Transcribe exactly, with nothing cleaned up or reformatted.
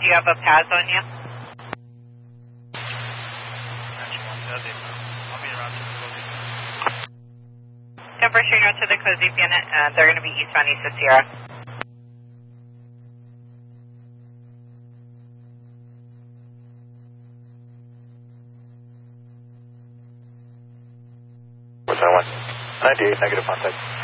you have a P A S on you? I'll be around to the Cozy. ten four Shrino to the Cozy unit. Uh, they're going to be eastbound east of Sierra. What's that one? ninety-eight, negative contact.